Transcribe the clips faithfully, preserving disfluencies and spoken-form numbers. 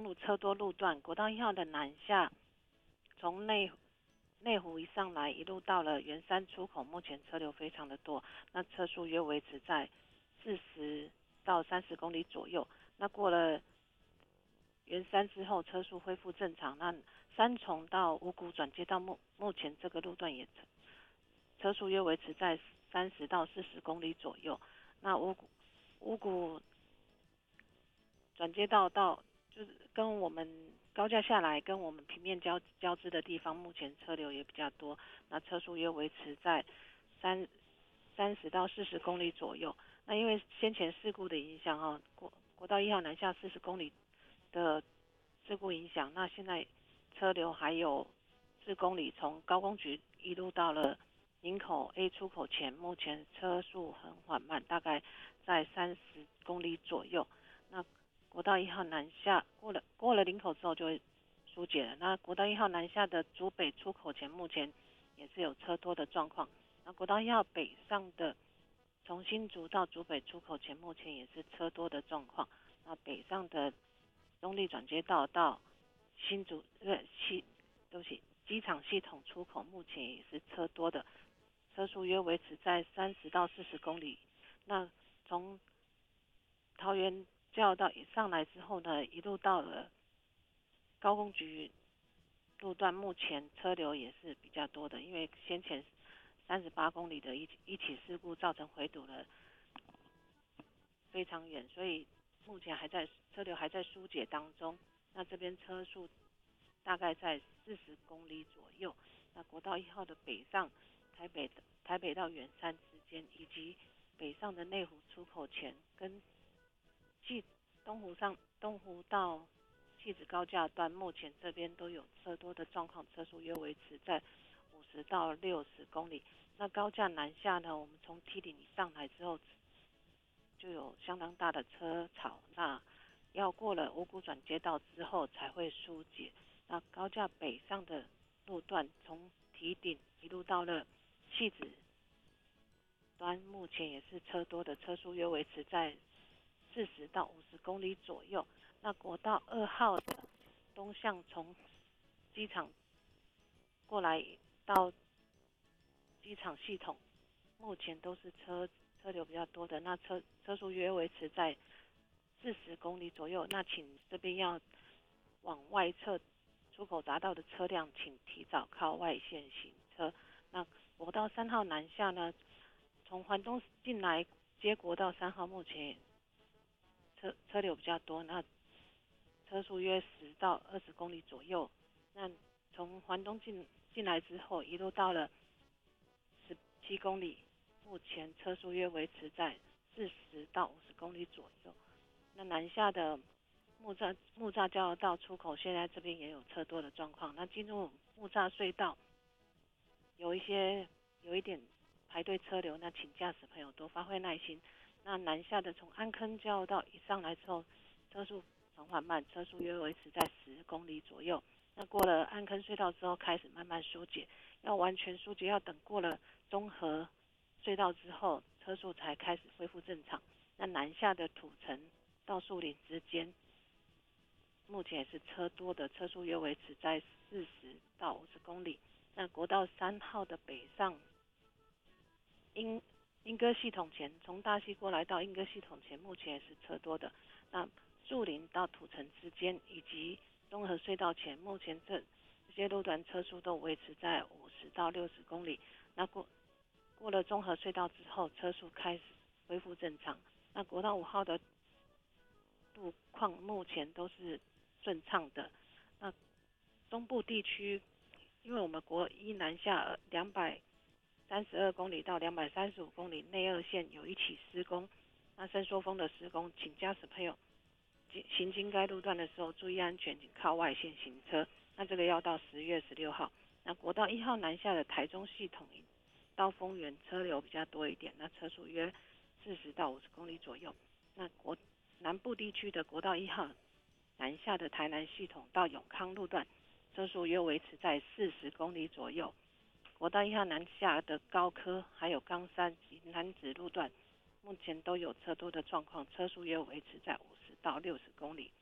入车多路段，国道一号的南下，从内内湖一上来，一路到了圆山出口，目前车流非常的多，那车速约维持在四十到三十公里左右。那过了圆山之后，车速恢复正常。那三重到五股转接到目目前这个路段也车车速约维持在三十到四十公里左右。那五股五股转接道到就是跟我们高架下来跟我们平面交交织的地方，目前车流也比较多，那车速约维持在三三十到四十公里左右。那因为先前事故的影响哈，国国道一号南下四十公里的事故影响，那现在车流还有四公里，从高工局一路到了林口 A 出口前，目前车速很缓慢，大概在三十公里左右。那国道一号南下过了过了林口之后就会疏解了。那国道一号南下的竹北出口前，目前也是有车多的状况。那国道一号北上的从新竹到竹北出口前，目前也是车多的状况。那北上的中立转接道到新竹呃西对不起机场系统出口，目前也是车多的，车速约维持在三十到四十公里。那从桃园交流道一上来之后呢，一路到了高工局路段，目前车流也是比较多的，因为先前三十八公里的一一起事故造成回堵了非常远，所以目前还在车流还在疏解当中。那这边车速大概在四十公里左右。那国道一号的北上台北的台北到圆山之间，以及北上的内湖出口前跟继东湖上东湖到汐止高架段，目前这边都有车多的状况，车速约维持在五十到六十公里。那高架南下呢，我们从梯顶上来之后，就有相当大的车潮，那要过了五股转接道之后才会疏解。那高架北上的路段，从堤顶一路到了汐止端，目前也是车多的，车速约维持在四十到五十公里左右。那国道二号的东向从机场过来到机场系统，目前都是车车流比较多的，那车车速约维持在四十公里左右。那请这边要往外侧出口匝道的车辆，请提早靠外线行车。那国道三号南下呢，从环东进来接国道三号，目前车车流比较多，那车速约十到二十公里左右。那从环东进进来之后，一路到了十七公里，目前车速约维持在四十到五十公里左右。那南下的木栅木栅交流道出口，现在这边也有车多的状况。那进入木栅隧道，有一些有一点排队车流，那请驾驶朋友多发挥耐心。那南下的从安坑交流道一上来之后，车速很缓慢，车速约维持在十公里左右。那过了安坑隧道之后，开始慢慢疏解，要完全疏解，要等过了中和隧道之后，车速才开始恢复正常。那南下的土城到树林之间，目前也是车多的，车速约维持在四十到五十公里。那国道三号的北上莺莺歌系统前，从大溪过来到莺歌系统前，目前也是车多的。那树林到土城之间以及中和隧道前，目前这这些路段车速都维持在五十到六十公里。那过过了中和隧道之后，车速开始恢复正常。那国道五号的路况目前都是顺畅的。那中部地区，因为我们国一南下两百三十二公里到两百三十五公里内二线有一起施工，那伸缩峰的施工，请驾驶朋友行经该路段的时候注意安全，请靠外线行车。那这个要到十月十六号。那国道一号南下的台中系统到丰原车流比较多一点，那车速约四十到五十公里左右。那国南部地区的国道一号南下的台南系统到永康路段，车速约维持在四十公里左右。国道一号南下的高科还有冈山及南子路段，目前都有车多的状况，车速约维持在五十到六十公里。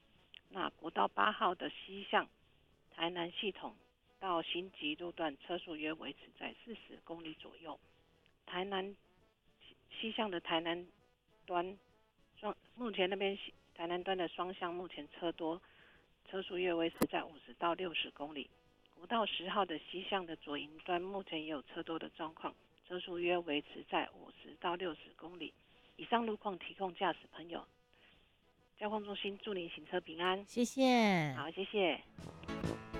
那国道八号的西向台南系统到新吉路段车速约维持在四十公里左右。台南西向的台南端双目前那边台南端的双向目前车多，车速约维持在五十到六十公里。国道十号的西向的左营端目前也有车多的状况，车速约维持在五十到六十公里。以上路况提供驾驶朋友，交通中心祝您行车平安。 谢谢。 好，谢谢。